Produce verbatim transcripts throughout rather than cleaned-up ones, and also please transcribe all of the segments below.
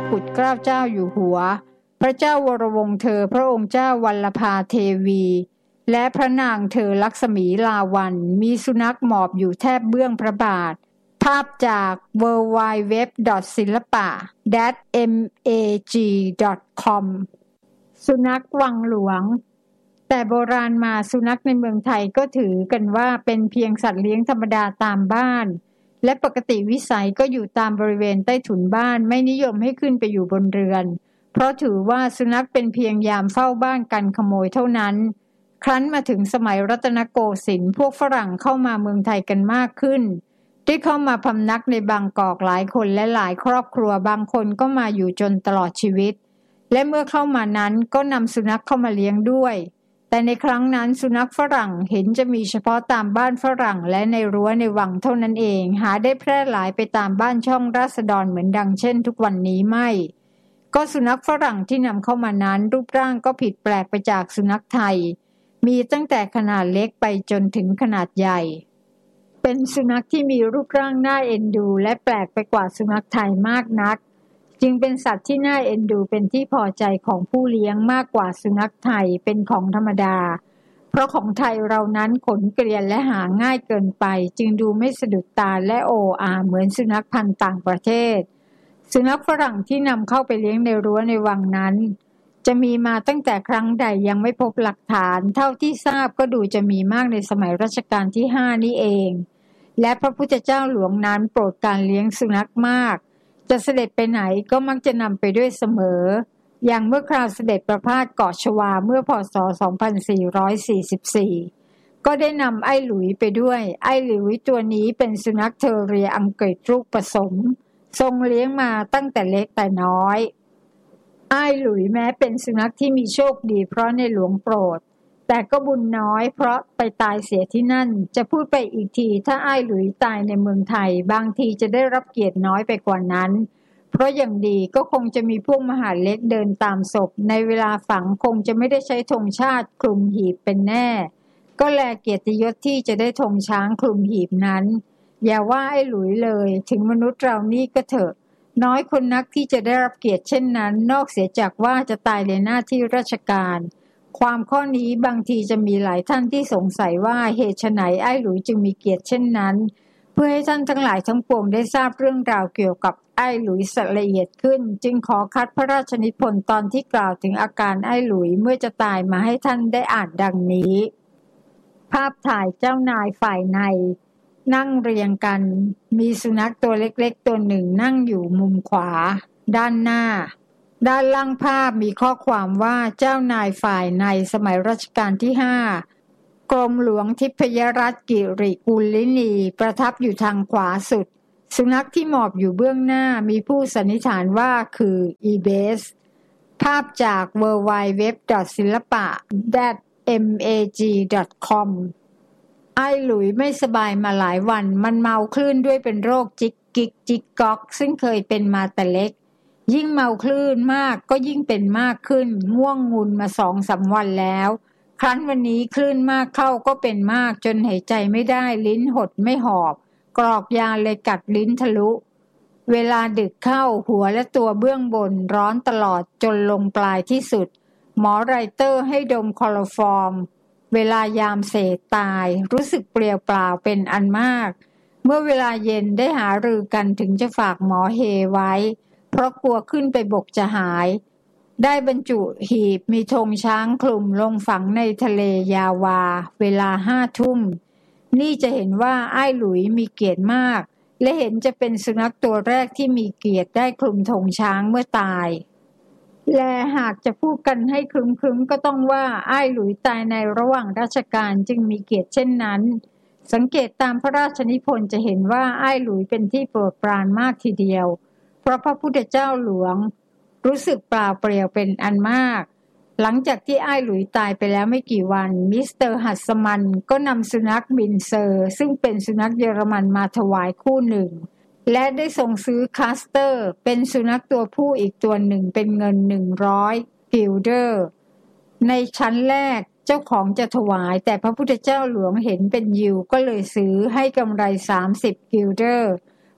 กุฎเกล้าเจ้าอยู่หัวพระเจ้าวรวงศ์เธอพระองค์เจ้าวัลลภาเทวีและพระนางเธอลักษมีลาวัลย์มีสุนัขหมอบอยู่แทบเบื้องพระบาทภาพจาก ดับเบิลยู ดับเบิลยู ดับเบิลยู ดอท ศิลปะ ดอท เอ็ม เอ จี ดอท คอม สุนัขวังหลวงแต่โบราณมาสุนัขในเมืองไทยก็ถือกันว่าเป็นเพียงสัตว์เลี้ยงธรรมดาตามบ้านและปกติวิสัยก็อยู่ตามบริเวณใต้ถุนบ้านไม่นิยมให้ขึ้นไปอยู่บนเรือนเพราะถือว่าสุนัขเป็นเพียงยามเฝ้าบ้านกันขโมยเท่านั้นครั้นมาถึงสมัยรัตนโกสินทร์พวกฝรั่งเข้ามาเมืองไทยกันมากขึ้นได้เข้ามาพำนักในบางกอกหลายคนและหลายครอบครัวบางคนก็มาอยู่จนตลอดชีวิตและเมื่อเข้ามานั้นก็นำสุนัขเข้ามาเลี้ยงด้วยแต่ในครั้งนั้นสุนัขฝรั่งเห็นจะมีเฉพาะตามบ้านฝรั่งและในรั้วในวังเท่านั้นเองหาได้แพร่หลายไปตามบ้านช่องราษฎรเหมือนดังเช่นทุกวันนี้ไม่ก็สุนัขฝรั่งที่นำเข้ามานั้นรูปร่างก็ผิดแปลกไปจากสุนัขไทยมีตั้งแต่ขนาดเล็กไปจนถึงขนาดใหญ่เป็นสุนัขที่มีรูปร่างน่าเอ็นดูและแปลกไปกว่าสุนัขไทยมากนักจึงเป็นสัตว์ที่น่าเอ็นดูเป็นที่พอใจของผู้เลี้ยงมากกว่าสุนัขไทยเป็นของธรรมดาเพราะของไทยเรานั้นขนเกลียนและหาง่ายเกินไปจึงดูไม่สะดุดตาและโอ้อาเหมือนสุนัขพันธุ์ต่างประเทศสุนัขฝรั่งที่นำเข้าไปเลี้ยงในรั้วในวังนั้นจะมีมาตั้งแต่ครั้งใดยังไม่พบหลักฐานเท่าที่ทราบก็ดูจะมีมากในสมัยรัชกาลที่ห้านี่เองและพระพุทธเจ้าหลวงนั้นโปรดการเลี้ยงสุนัขมากจะเสด็จไปไหนก็มักจะนำไปด้วยเสมออย่างเมื่อคราวเสด็จประพาสเกาะชวาเมื่อพ.ศ. สองพันสี่ร้อยสี่สิบสี่ก็ได้นำไอ้หลุยไปด้วยไอ้หลุยตัวนี้เป็นสุนัขเทอร์เรียอังกฤษลูกผสมทรงเลี้ยงมาตั้งแต่เล็กแต่น้อยไอ้หลุยแม้เป็นสุนัขที่มีโชคดีเพราะในหลวงโปรดแต่ก็บุญน้อยเพราะไปตายเสียที่นั่นจะพูดไปอีกทีถ้าไอ้หลุยตายในเมืองไทยบางทีจะได้รับเกียรติน้อยไปกว่านั้นเพราะอย่างดีก็คงจะมีพวกมหาเล็กเดินตามศพในเวลาฝังคงจะไม่ได้ใช้ธงชาติคลุมหีบเป็นแน่ก็แลเกียรติยศที่จะได้ธงช้างคลุมหีบนั้นอย่าว่าไอ้หลุยเลยถึงมนุษย์เรานี่ก็เถอะน้อยคนนักที่จะได้รับเกียรติเช่นนั้นนอกเสียจากว่าจะตายในหน้าที่ราชการความข้อนี้บางทีจะมีหลายท่านที่สงสัยว่าเหตุไฉนไอ้หลุยจึงมีเกียรติเช่นนั้นเพื่อให้ท่านทั้งหลายทั้งปวงได้ทราบเรื่องราวเกี่ยวกับไอ้หลุยละเอียดขึ้นจึงขอคัดพระราชนิพนธ์ตอนที่กล่าวถึงอาการไอ้หลุยเมื่อจะตายมาให้ท่านได้อ่านดังนี้ภาพถ่ายเจ้านายฝ่ายในนั่งเรียงกันมีสุนัขตัวเล็กๆตัวหนึ่งนั่งอยู่มุมขวาด้านหน้าด้านล่างภาพมีข้อความว่าเจ้านายฝ่ายในสมัยรัชกาลที่ห้ากรมหลวงทิพยรัตน์กิริกุลินีประทับอยู่ทางขวาสุดสุนัขที่หมอบอยู่เบื้องหน้ามีผู้สันนิษฐานว่าคืออีเบสภาพจาก ดับเบิลยู ดับเบิลยู ดับเบิลยู ดอท ศิลปะ ดอท เอ็ม เอ จี ดอท คอม ไอ้หลุยไม่สบายมาหลายวันมันเมาคลื่นด้วยเป็นโรคจิกกิกจิกก๊อกซึ่งเคยเป็นมาแต่เล็กยิ่งเมาคลื่นมากก็ยิ่งเป็นมากขึ้นง่วงงุนมา สองสาม วันแล้วครั้นวันนี้คลื่นมากเข้าก็เป็นมากจนหายใจไม่ได้ลิ้นหดไม่หอบกรอกยาเลยกัดลิ้นทะลุเวลาดึกเข้าหัวและตัวเบื้องบนร้อนตลอดจนลงปลายที่สุดหมอไรเตอร์ให้ดมคลอโรฟอร์มเวลายามเสพตายรู้สึกเปลี่ยวเปล่าเป็นอันมากเมื่อเวลาเย็นได้หารือกันถึงจะฝากหมอเฮไว้เพราะกลัวขึ้นไปบกจะหายได้บรรจุหีบมีธงช้างคลุมลงฝังในทะเลยาวาเวลาห้าทุ่มนี่จะเห็นว่าไอ้หลุยมีเกียรติมากและเห็นจะเป็นสุนัขตัวแรกที่มีเกียรติได้คลุมธงช้างเมื่อตายและหากจะพูดกันให้คลึ้มๆก็ต้องว่าไอ้หลุยตายในระหว่างราชการจึงมีเกียรติเช่นนั้นสังเกตตามพระราชนิพนธ์จะเห็นว่าไอ้หลุยเป็นที่โปรดปรานมากทีเดียวเพราะพระพุทธเจ้าหลวงรู้สึกเปล่าเปลี่ยวเป็นอันมากหลังจากที่ไอ้หลุยตายไปแล้วไม่กี่วันมิสเตอร์หัสมันก็นำสุนัขบินเซอร์ซึ่งเป็นสุนัขเยอรมันมาถวายคู่หนึ่งและได้ส่งซื้อคาสเตอร์เป็นสุนัขตัวผู้อีกตัวหนึ่งเป็นเงินหนึ่งร้อยกิลเดอร์ในชั้นแรกเจ้าของจะถวายแต่พระพุทธเจ้าหลวงเห็นเป็นยิวก็เลยซื้อให้กำไรสามสิบกิลเดอร์เพ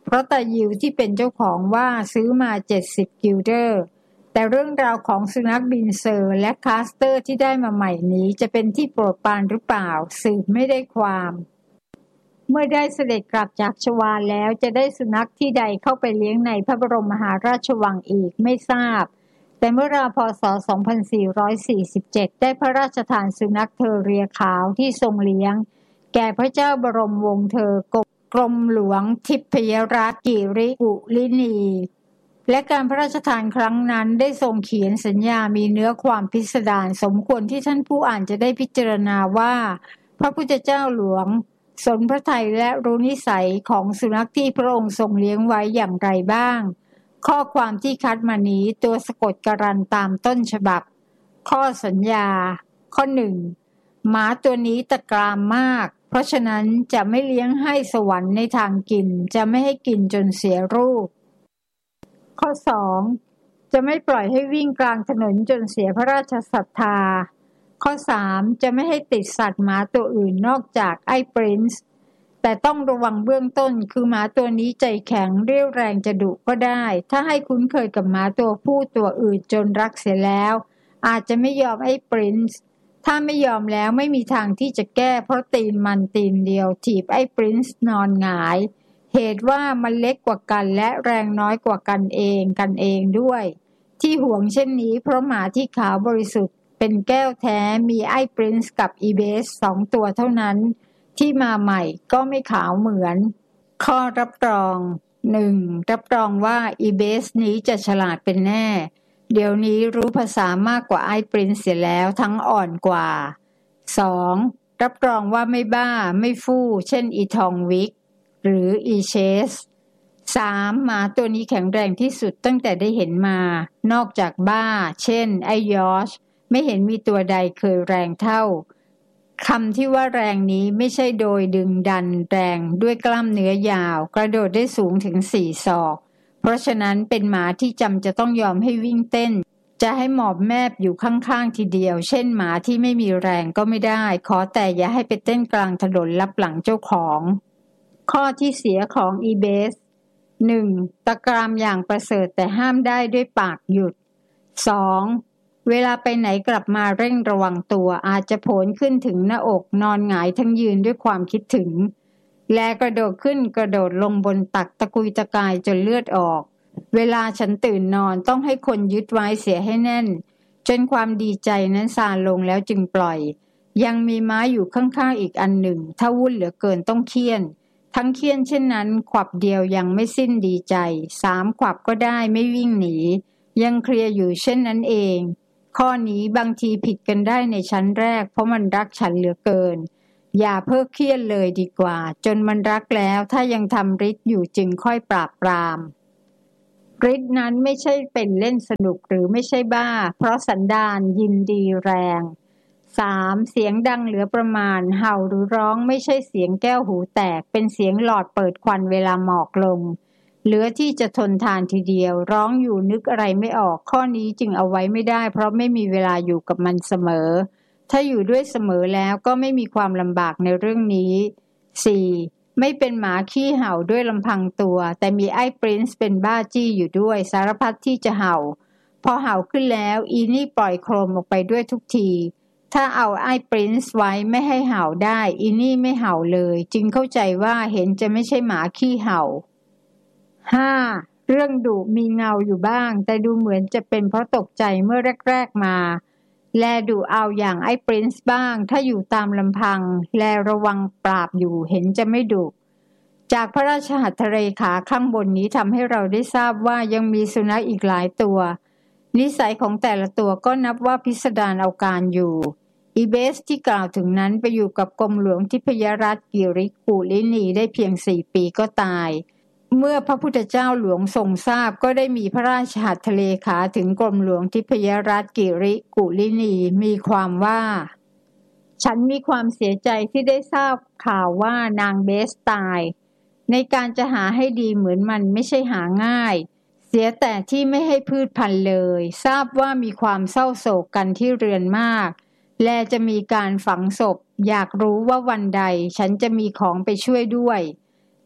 เพราะตายิวที่เป็นเจ้าของว่าซื้อมาเจ็ดสิบกิลเดอร์แต่เรื่องราวของสุนัขบินเซอร์และคาสเตอร์ที่ได้มาใหม่นี้จะเป็นที่โปรดปรานหรือเปล่าสืบไม่ได้ความเมื่อได้เสด็จกลับจากชวาลแล้วจะได้สุนัขที่ใดเข้าไปเลี้ยงในพระบรมมหาราชวังอีกไม่ทราบแต่เมื่อราวพ.ศ. สองพันสี่ร้อยสี่สิบเจ็ดได้พระราชทานสุนัขเทอเรียขาวที่ทรงเลี้ยงแก่พระเจ้าบรมวงศ์เธอกรมหลวงทิพยรัตน์กิริกุลินีและการพระราชทานครั้งนั้นได้ทรงเขียนสัญญามีเนื้อความพิสดารสมควรที่ท่านผู้อ่านจะได้พิจารณาว่าพระพุทธเจ้าหลวงสนพระทัยและรู้นิสัยของสุนัขที่พระองค์ทรงเลี้ยงไว้อย่างไรบ้างข้อความที่คัดมานี้ตัวสะกดการันตามต้นฉบับข้อสัญญาข้อหนึ่งหมาตัวนี้ตะกรามมากเพราะฉะนั้นจะไม่เลี้ยงให้สวรรค์ในทางกินจะไม่ให้กินจนเสียรูปข้อสองจะไม่ปล่อยให้วิ่งกลางถนนจนเสียพระราชศรัทธาข้อสามจะไม่ให้ติดสัตว์หมาตัวอื่นนอกจากไอ้ปรินซ์แต่ต้องระวังเบื้องต้นคือหมาตัวนี้ใจแข็งเรี่ยวแรงจะดุก็ได้ถ้าให้คุ้นเคยกับหมาตัวผู้ตัวอื่นจนรักเสียแล้วอาจจะไม่ยอมไอ้ปรินซ์ถ้าไม่ยอมแล้วไม่มีทางที่จะแก้เพราะตีนมันตีนเดียวถีบไอ้ปรินซ์นอนหงายเหตุว่ามันเล็กกว่ากันและแรงน้อยกว่ากันเองกันเองด้วยที่ห่วงเช่นนี้เพราะหมาที่ขาวบริสุทธิ์เป็นแก้วแท้มีไอ้ปรินซ์กับอีเบสสองตัวเท่านั้นที่มาใหม่ก็ไม่ขาวเหมือนข้อรับรอง หนึ่ง รับรองว่าอีเบสนี้จะฉลาดเป็นแน่เดี๋ยวนี้รู้ภาษามากกว่าไอ้ปรินซ์เสียแล้วทั้งอ่อนกว่า สอง รับรองว่าไม่บ้าไม่ฟู่เช่นอีทองวิกหรืออีเชส สาม หมาตัวนี้แข็งแรงที่สุดตั้งแต่ได้เห็นมานอกจากบ้าเช่นไอ้ยอชไม่เห็นมีตัวใดเคยแรงเท่าคำที่ว่าแรงนี้ไม่ใช่โดยดึงดันแรงด้วยกล้ามเนื้อยาวกระโดดได้สูงถึงสี่ศอกเพราะฉะนั้นเป็นหมาที่จำจะต้องยอมให้วิ่งเต้นจะให้หมอบแมบอยู่ข้างๆทีเดียวเช่นหมาที่ไม่มีแรงก็ไม่ได้ขอแต่อย่าให้ไปเต้นกลางถนนลับหลังเจ้าของข้อที่เสียของอีเบส หนึ่ง ตะกรามอย่างประเสริฐแต่ห้ามได้ด้วยปากหยุด สอง เวลาไปไหนกลับมาเร่งระวังตัวอาจจะโผล่ขึ้นถึงหน้าอกนอนหงายทั้งยืนด้วยความคิดถึงและกระโดดขึ้นกระโดดลงบนตักตะกุยตะกายจนเลือดออกเวลาฉันตื่นนอนต้องให้คนยึดไว้เสียให้แน่นจนความดีใจนั้นซาลงแล้วจึงปล่อยยังมีม้าอยู่ข้างๆอีกอันหนึ่งถ้าวุ่นเหลือเกินต้องเคี่ยนทั้งเคี่ยนเช่นนั้นขวับเดียวยังไม่สิ้นดีใจสามขวับก็ได้ไม่วิ่งหนียังเคลียร์อยู่เช่นนั้นเองข้อนี้บางทีผิดกันได้ในชั้นแรกเพราะมันรักฉันเหลือเกินอย่าเพิกเคี่ยนเลยดีกว่าจนมันรักแล้วถ้ายังทำฤทธิ์อยู่จึงค่อยปราบปรามฤทธิ์นั้นไม่ใช่เป็นเล่นสนุกหรือไม่ใช่บ้าเพราะสันดานยินดีแรงสามเสียงดังเหลือประมาณเห่าหรือร้องไม่ใช่เสียงแก้วหูแตกเป็นเสียงหลอดเปิดควันเวลาหมอกลงเหลือที่จะทนทานทีเดียวร้องอยู่นึกอะไรไม่ออกข้อนี้จึงเอาไว้ไม่ได้เพราะไม่มีเวลาอยู่กับมันเสมอถ้าอยู่ด้วยเสมอแล้วก็ไม่มีความลำบากในเรื่องนี้ สี่ ไม่เป็นหมาขี้เห่าด้วยลำพังตัวแต่มีไอ้ปรินซ์เป็นบ้าจี้อยู่ด้วยสารพัดที่จะเห่าพอเห่าขึ้นแล้วอีนี่ปล่อยโครมออกไปด้วยทุกทีถ้าเอาไอ้ปรินซ์ไว้ไม่ให้เห่าได้อีนี่ไม่เห่าเลยจึงเข้าใจว่าเห็นจะไม่ใช่หมาขี้เห่า ห้า เรื่องดุมีเงาอยู่บ้างแต่ดูเหมือนจะเป็นเพราะตกใจเมื่อแรกๆมาแลดุเอาอย่างไอ้ปรินซ์บ้างถ้าอยู่ตามลำพังแลระวังปราบอยู่เห็นจะไม่ดุจากพระราชหัตถเรขาข้างบนนี้ทำให้เราได้ทราบว่ายังมีสุนัขอีกหลายตัวนิสัยของแต่ละตัวก็นับว่าพิสดารเอาการอยู่อีเบสที่กล่าวถึงนั้นไปอยู่กับกรมหลวงทิพยรัตน์กิริกุลินีได้เพียงสี่ปีก็ตายเมื่อพระพุทธเจ้าหลวงทรงทราบก็ได้มีพระราชหัตถเลขาถึงกรมหลวงทิพยรัตน์กิริกุลินีมีความว่าฉันมีความเสียใจที่ได้ทราบข่าวว่านางเบสตายในการจะหาให้ดีเหมือนมันไม่ใช่หาง่ายเสียแต่ที่ไม่ให้พืชพันธุ์เลยทราบว่ามีความเศร้าโศกกันที่เรือนมากและจะมีการฝังศพอยากรู้ว่าวันใดฉันจะมีของไปช่วยด้วย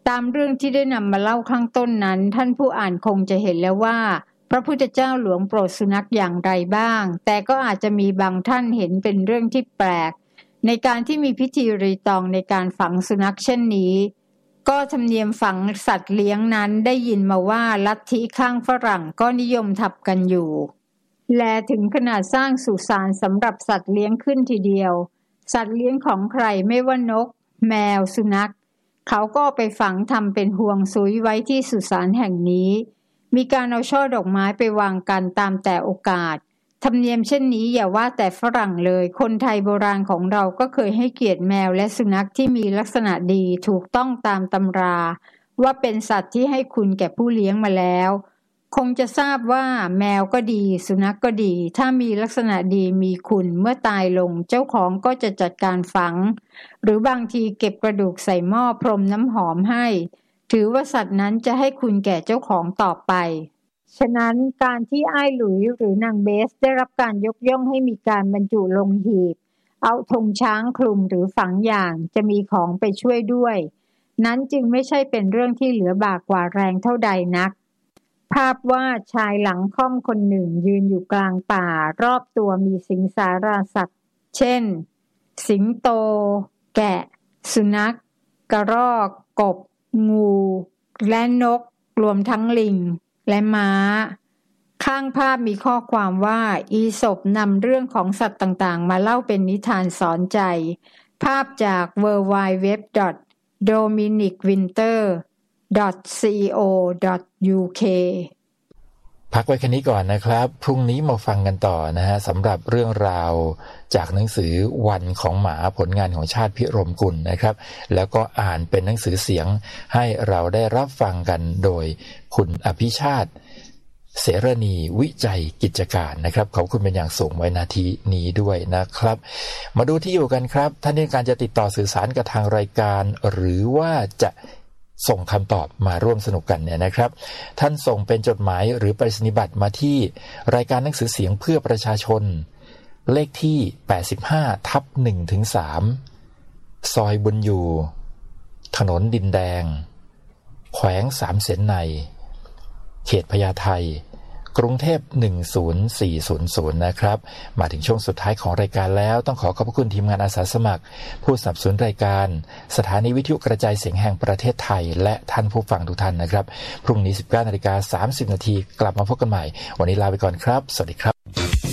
ตามเรื่องที่ได้นำมาเล่าข้างต้นนั้นท่านผู้อ่านคงจะเห็นแล้วว่าพระพุทธเจ้าหลวงโปรดสุนัขอย่างไรบ้างแต่ก็อาจจะมีบางท่านเห็นเป็นเรื่องที่แปลกในการที่มีพิธีรีตองในการฝังสุนัขเช่นนี้ก็ธรรมเนียมฝังสัตว์เลี้ยงนั้นได้ยินมาว่าลัทธิข้างฝรั่งก็นิยมทำกันอยู่และถึงขนาดสร้างสุสานสำหรับสัตว์เลี้ยงขึ้นทีเดียวสัตว์เลี้ยงของใครไม่ว่านกแมวสุนัขเขาก็ไปฝังทำเป็นห่วงซุยไว้ที่สุสานแห่งนี้มีการเอาช่อดอกไม้ไปวางกันตามแต่โอกาสธรรมเนียมเช่นนี้อย่าว่าแต่ฝรั่งเลยคนไทยโบราณของเราก็เคยให้เกียรติแมวและสุนัขที่มีลักษณะดีถูกต้องตามตำราว่าเป็นสัตว์ที่ให้คุณแก่ผู้เลี้ยงมาแล้วคงจะทราบว่าแมวก็ดีสุนัขก็ดีถ้ามีลักษณะดีมีคุณเมื่อตายลงเจ้าของก็จะจัดการฝังหรือบางทีเก็บกระดูกใส่หม้อพรมน้ำหอมให้ถือว่าสัตว์นั้นจะให้คุณแก่เจ้าของต่อไปฉะนั้นการที่อ้ายหลุยหรือนางเบสได้รับการยกย่องให้มีการบรรจุลงหีบเอาธงช้างคลุมหรือฝังอย่างจะมีของไปช่วยด้วยนั้นจึงไม่ใช่เป็นเรื่องที่เหลือบากกว่าแรงเท่าใดนักภาพว่าชายหลังค่อมคนหนึ่งยืนอยู่กลางป่ารอบตัวมีสิงสาราสัตว์เช่นสิงโตแกะสุนัขกระรอกกบงูและนกรวมทั้งลิงและม้าข้างภาพมีข้อความว่าอีสปนำเรื่องของสัตว์ต่างๆมาเล่าเป็นนิทานสอนใจภาพจาก ดับเบิลยู ดับเบิลยู ดับเบิลยู ดอท โดมินิกวินเตอร์ ดอท ซี โอ ดอท ยู เคพักไว้แค่นี้ก่อนนะครับพรุ่งนี้มาฟังกันต่อนะฮะสำหรับเรื่องราวจากหนังสือวันของหมาผลงานของชาติพิรมกุลนะครับแล้วก็อ่านเป็นหนังสือเสียงให้เราได้รับฟังกันโดยคุณอภิชาติเสรณีวิจัยกิจการนะครับขอบคุณเป็นอย่างสูงไว้นาทีนี้ด้วยนะครับมาดูที่อยู่กันครับท่านที่ต้องการจะติดต่อสื่อสารกับทางรายการหรือว่าจะส่งคำตอบมาร่วมสนุกกันเนี่ยนะครับท่านส่งเป็นจดหมายหรือไปรษณียบัตรมาที่รายการหนังสือเสียงเพื่อประชาชนเลขที่ แปดสิบห้าทับหนึ่งถึงสาม ซอยบุญอยู่ถนนดินแดงแขวงสามเสนในเขตพญาไทกรุงเทพหนึ่งศูนย์สี่ศูนย์ศูนย์นะครับมาถึงช่วงสุดท้ายของรายการแล้วต้องขอขอบคุณทีมงานอาสาสมัครผู้สนับสนุนรายการสถานีวิทยุกระจายเสียงแห่งประเทศไทยและท่านผู้ฟังทุกท่านนะครับพรุ่งนี้ สิบเก้านาฬิกาสามสิบนาทีกลับมาพบกันใหม่วันนี้ลาไปก่อนครับสวัสดีครับ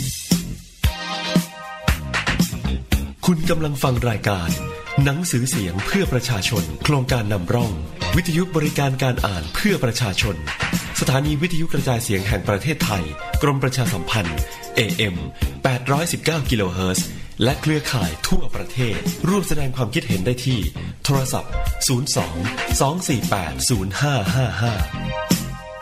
คุณกำลังฟังรายการหนังสือเสียงเพื่อประชาชนโครงการนำร่องวิทยุบริการการอ่านเพื่อประชาชนสถานีวิทยุกระจายเสียงแห่งประเทศไทยกรมประชาสัมพันธ์ เอ เอ็ม แปดร้อยสิบเก้า กิโลเฮิรตซ์และเครือข่ายทั่วประเทศร่วมแสดงความคิดเห็นได้ที่โทรศัพท์ศูนย์ สอง สอง สี่ แปด ศูนย์ ห้า ห้า ห้า